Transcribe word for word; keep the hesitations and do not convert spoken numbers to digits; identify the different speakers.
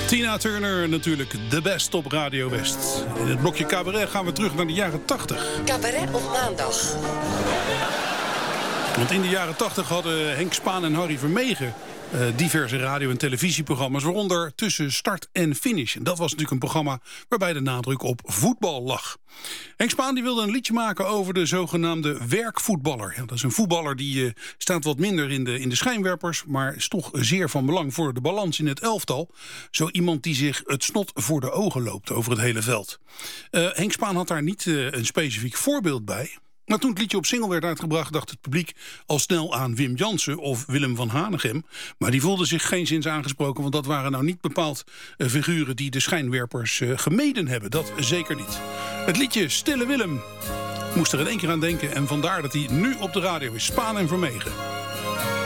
Speaker 1: Tina Turner, natuurlijk de best op Radio West. In het blokje cabaret gaan we terug naar de jaren tachtig.
Speaker 2: Cabaret op maandag.
Speaker 1: Want in de jaren tachtig hadden Henk Spaan en Harry Vermegen Uh, diverse radio- en televisieprogramma's, waaronder Tussen Start en Finish. En dat was natuurlijk een programma waarbij de nadruk op voetbal lag. Henk Spaan die wilde een liedje maken over de zogenaamde werkvoetballer. Ja, dat is een voetballer die uh, staat wat minder in de, in de schijnwerpers, maar is toch zeer van belang voor de balans in het elftal. Zo iemand die zich het snot voor de ogen loopt over het hele veld. Uh, Henk Spaan had daar niet uh, een specifiek voorbeeld bij. Maar toen het liedje op single werd uitgebracht, dacht het publiek al snel aan Wim Jansen of Willem van Hanegem. Maar die voelden zich geen zins aangesproken, want dat waren nou niet bepaald uh, figuren die de schijnwerpers uh, gemeden hebben. Dat zeker niet. Het liedje Stille Willem moest er in één keer aan denken en vandaar dat hij nu op de radio is. Spaan en Vermegen.